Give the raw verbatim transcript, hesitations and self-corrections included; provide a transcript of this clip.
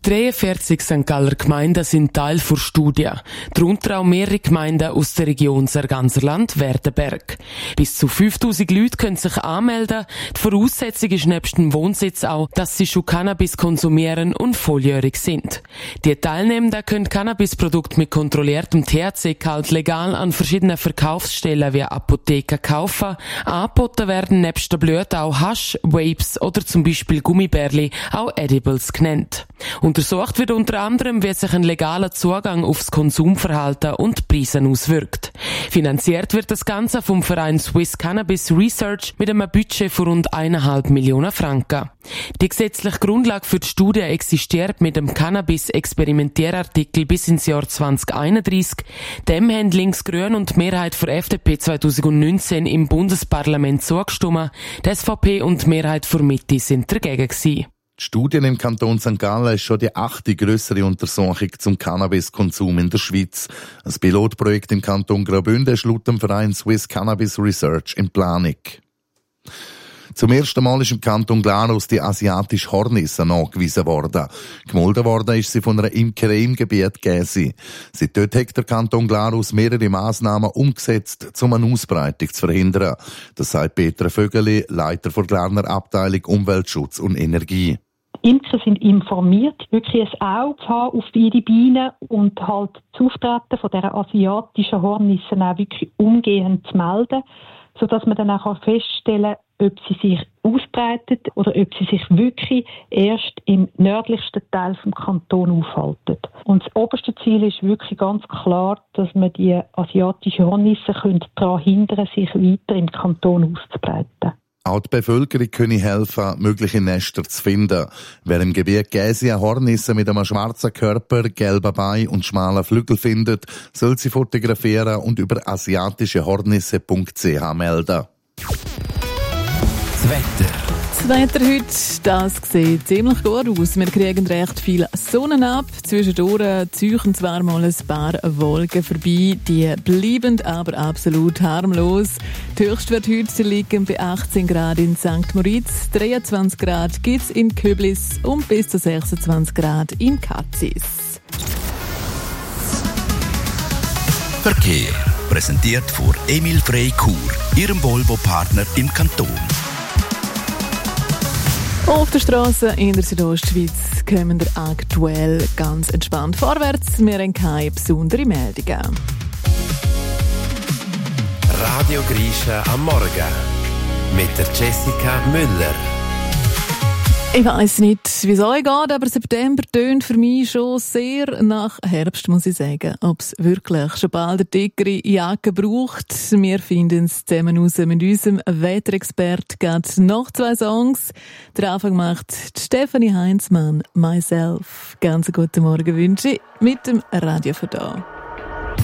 dreiundvierzig Sankt Galler Gemeinden sind Teil der Studie. Darunter auch mehrere Gemeinden aus der Region Sarganserland-Werdenberg. Bis zu fünftausend Leute können sich anmelden. Die Voraussetzung ist nebst dem Wohnsitz auch, dass sie schon Cannabis konsumieren und volljährig sind. Die Teilnehmenden können Cannabisprodukte mit kontrolliertem T H C-Gehalt legal an verschiedenen Verkaufsstellen wie Apotheken kaufen. Angeboten werden nebst der Blüte auch Hasch, Vapes oder zum Beispiel Gummibärli, auch Edibles genannt. Untersucht wird unter anderem, wie sich ein legaler Zugang aufs Konsumverhalten und Preise auswirkt. Finanziert wird das Ganze vom Verein Swiss Cannabis Research mit einem Budget von rund eineinhalb Millionen Franken. Die gesetzliche Grundlage für die Studie existiert mit dem Cannabis-Experimentierartikel bis ins Jahr zwanzig einunddreißig. Dem haben Linksgrün und die Mehrheit für F D P zwanzig neunzehn im Bundesparlament zugestimmt. Die S V P und die Mehrheit für Mitte sind dagegen gewesen. Die Studie im Kanton Sankt Gallen ist schon die achte grössere Untersuchung zum Cannabiskonsum in der Schweiz. Ein Pilotprojekt im Kanton Graubünden ist laut dem Verein Swiss Cannabis Research in Planung. Zum ersten Mal ist im Kanton Glarus die asiatische Hornisse nachgewiesen worden. Gemolden worden ist sie von einer Imkerei im Gebiet Gäsi. Seit dort hat der Kanton Glarus mehrere Massnahmen umgesetzt, um eine Ausbreitung zu verhindern. Das sagt Petra Vögeli, Leiter der Glarner Abteilung Umweltschutz und Energie. Die Imker sind informiert, wirklich ein Auge zu haben auf ihre Bienen und halt das Auftreten von dieser asiatischen Hornisse auch wirklich umgehend zu melden, sodass man dann auch feststellen kann, ob sie sich ausbreitet oder ob sie sich wirklich erst im nördlichsten Teil des Kantons aufhalten. Und das oberste Ziel ist wirklich ganz klar, dass man die asiatische Hornisse daran hindern, sich weiter im Kanton auszubreiten. Auch die Bevölkerung könne helfen, mögliche Nester zu finden. Wer im Gebiet Gäsi eine Hornisse mit einem schwarzen Körper, gelben Bein und schmalen Flügel findet, soll sie fotografieren und über asiatische hornisse punkt c h melden. Das Wetter. Das Wetter heute, das sieht ziemlich gut aus. Wir kriegen recht viel Sonne ab. Zwischendurch ziehen zwar mal ein paar Wolken vorbei. Die bleiben aber absolut harmlos. Die Höchstwerte heute liegen bei achtzehn Grad in Sankt Moritz, dreiundzwanzig Grad gibt es in Köblis und bis zu sechsundzwanzig Grad in Katzis. Verkehr. Präsentiert von Emil Frey Chur, Ihrem Volvo-Partner im Kanton. Auf der Straße in der Südostschweiz kommen wir aktuell ganz entspannt vorwärts. Wir haben keine besonderen Meldungen. Radio Grisha am Morgen mit der Jessica Müller. Ich weiss nicht, wie es euch geht, aber September tönt für mich schon sehr nach Herbst, muss ich sagen. Ob es wirklich schon bald eine dickere Jacke braucht, wir finden es zusammen raus mit unserem Wetterexpert. Geht noch zwei Songs. Der Anfang macht Stefanie Heinzmann, Myself. Ganz guten Morgen wünsche ich mit dem Radio von da.